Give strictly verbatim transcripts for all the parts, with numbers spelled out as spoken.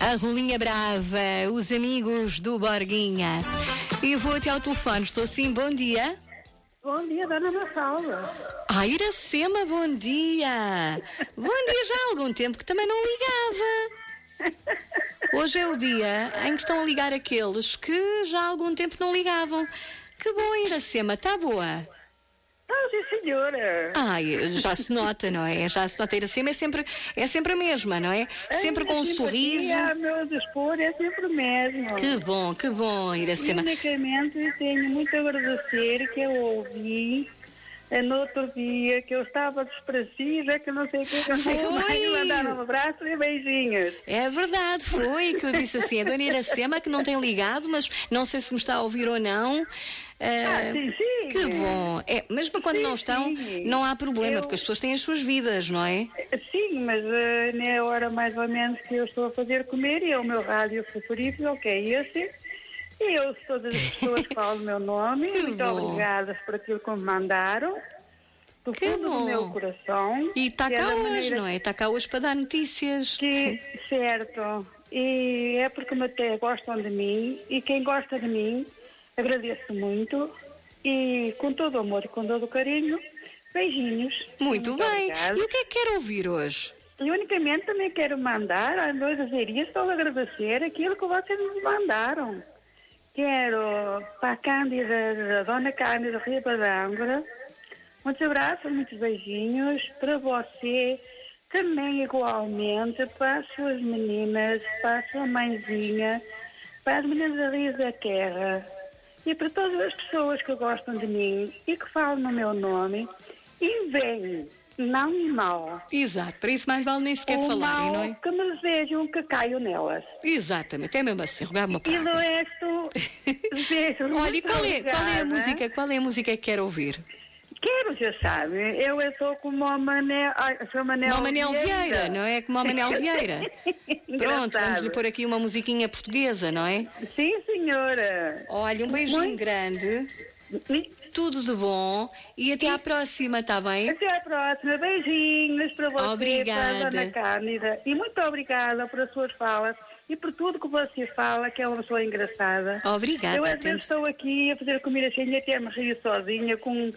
A Rolinha Brava, os amigos do Borguinha. E vou até ao telefone, estou assim, bom dia. Bom dia, dona Mafalda. Ah, Iracema, bom dia. Bom dia, já há algum tempo que também não ligava. Hoje é o dia em que estão a ligar aqueles que já há algum tempo não ligavam. Que bom, Iracema, está boa? Ah, sim, senhora. Ai, já se nota, não é? Já se nota. Iracema é sempre, é sempre a mesma, não é? Sempre com um sorriso. A meu dispor é sempre o mesmo. Que bom, que bom, Iracema. E unicamente tenho muito a agradecer que eu ouvi no outro dia que eu estava desprezível, que não sei o que, que não sei o que, mandaram um abraço e beijinhos. É verdade, foi que eu disse assim, a dona Iracema que não tem ligado, mas não sei se me está a ouvir ou não. Uh, ah, sim, sim. Que bom. É, mesmo quando sim, não estão, sim. Não há problema, eu... porque as pessoas têm as suas vidas, não é? Sim, mas uh, na hora mais ou menos que eu estou a fazer comer e é o meu rádio preferível, que é esse. E eu, todas as pessoas que falam o meu nome, que muito bom. Obrigadas por aquilo que me mandaram, do que fundo bom. Do meu coração. E está cá é hoje, maneira... não é? Está cá hoje para dar notícias. Que, certo. E é porque me até gostam de mim, e quem gosta de mim, agradeço muito, e com todo o amor e com todo o carinho, beijinhos. Muito, muito bem. Obrigada. E o que é que quer ouvir hoje? E unicamente também quero mandar, a dois dias, estou a agradecer aquilo que vocês me mandaram. Quero para a Cândida, a dona Cândida Ribadângora, muitos abraços, muitos beijinhos, para você também igualmente, para as suas meninas, para a sua mãezinha, para as meninas da Rio da Terra e para todas as pessoas que gostam de mim e que falam no meu nome e vêm. Não e mal. Exato, para isso mais vale nem sequer o falarem, não é? Que me desejam que caio nelas. Exatamente, é mesmo assim, rogar uma praga. E do resto, desejo. Olha, e qual é, qual é a música, qual é a música que quer ouvir? Quero, já sabe, eu estou como o Manel, o Manel, o Manel Vieira. Vieira, não é? Como o Manel Vieira. Pronto, vamos-lhe pôr aqui uma musiquinha portuguesa, não é? Sim, senhora. Olha, um beijinho Muito... grande. Tudo de bom e até à próxima, está bem? Até à próxima, beijinhos para você, obrigada. Para a Dona Cândida, e muito obrigada por as suas falas e por tudo que você fala, que é uma pessoa engraçada. Obrigada. Eu às vezes temos... estou aqui a fazer comida assim e até me rio sozinha com...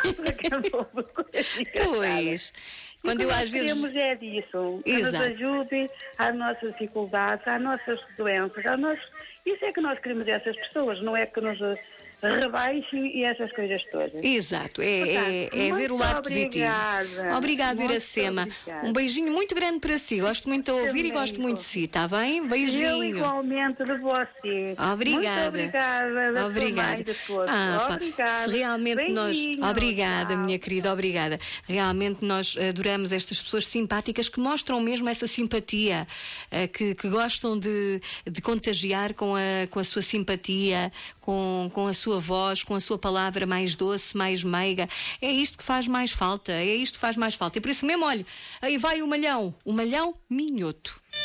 Pois... Quando eu às vezes queremos é disso, que Exato. Nos ajude às nossas dificuldades, às nossas doenças, às nossas... Isso é que nós queremos essas pessoas, não é que nos rebaixem e essas coisas todas. Exato, é, Portanto, é, é ver o lado obrigada. positivo. Obrigada, Iracema. Obrigada. Um beijinho muito grande para si. Gosto muito de ouvir Também, e gosto muito de si, está bem? Beijinho. Eu igualmente de você. Obrigada. Muito obrigada. Da obrigada. Mãe, de todos. Ah, obrigada. Se realmente Beijinho. nós. Obrigada, Tchau. Minha querida, obrigada. Realmente nós adoramos estas pessoas simpáticas que mostram mesmo essa simpatia, que, que gostam de, de contagiar com a, com a sua simpatia, com, com a sua voz, com a sua palavra mais doce, mais meiga. É isto que faz mais falta, é isto que faz mais falta. E por isso mesmo, olha, aí vai o malhão, o malhão minhoto.